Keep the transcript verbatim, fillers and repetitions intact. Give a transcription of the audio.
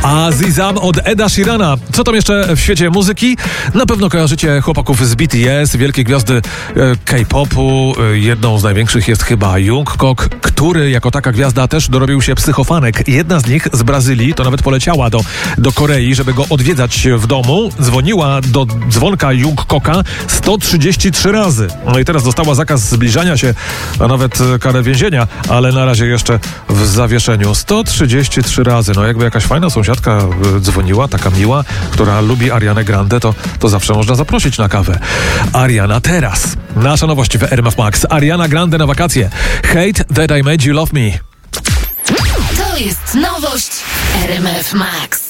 Azizam od Eda Sheerana. Co tam jeszcze w świecie muzyki? Na pewno kojarzycie chłopaków z B T S, wielkie gwiazdy e, K-popu. E, jedną z największych jest chyba Jungkook, który jako taka gwiazda też dorobił się psychofanek. Jedna z nich z Brazylii to nawet poleciała do, do Korei, żeby go odwiedzać w domu. Dzwoniła do dzwonka Jungkooka sto trzydzieści trzy razy. No i teraz dostała zakaz zbliżania się, a nawet karę więzienia, ale na razie jeszcze w zawieszeniu. sto trzydzieści trzy razy. No jakby jakaś fajna sąsiadka dzwoniła, taka miła, która lubi Arianę Grande, to, to zawsze można zaprosić na kawę. Ariana teraz. Nasza nowość w R M F Max. Ariana Grande na wakacje. Hate that I made you love me. To jest nowość R M F Max.